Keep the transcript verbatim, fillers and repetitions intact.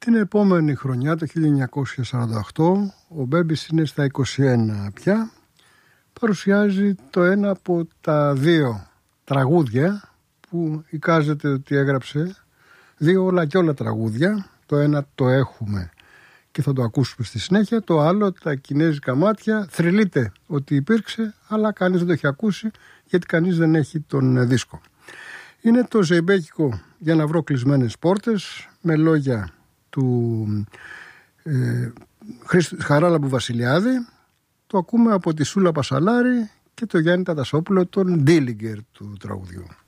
Την επόμενη χρονιά, το χίλια εννιακόσια σαράντα οκτώ, ο Μπέμπης είναι στα είκοσι ένα πια. Παρουσιάζει το ένα από τα δύο τραγούδια που εικάζεται ότι έγραψε, δύο όλα και όλα τραγούδια. Το ένα το έχουμε και θα το ακούσουμε στη συνέχεια. Το άλλο, τα κινέζικα μάτια, θρυλείται ότι υπήρξε, αλλά κανείς δεν το έχει ακούσει, γιατί κανείς δεν έχει τον δίσκο. Είναι το ζεϊμπέκικο για να βρω κλεισμένες πόρτες, με λόγια του ε, Χαράλαμπου Βασιλιάδη. Το ακούμε από τη Σούλα Πασαλάρη και το Γιάννη Τατασόπουλο, τον Ντίλιγκερ του τραγουδιού.